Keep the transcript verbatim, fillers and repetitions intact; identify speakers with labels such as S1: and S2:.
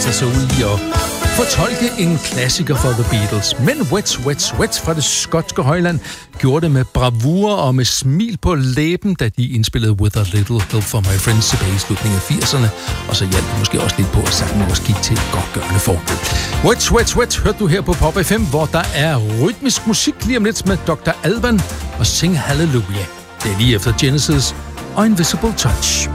S1: kaster sig ud i at fortolke en klassiker for The Beatles. Men Wet, Wet, Wet fra det skotske højland gjorde det med bravur og med smil på læben, da de indspillede With a Little Help from My Friends tilbage i slutningen af firserne. Og så hjalp det måske også lidt på, at sangen også gik til et godtgørende formål. Wet, Wet, Wet hørte du her på Pop F M, hvor der er rytmisk musik lige om lidt med doktor Alban og Sing Hallelujah. Det er lige efter Genesis og Invisible Touch.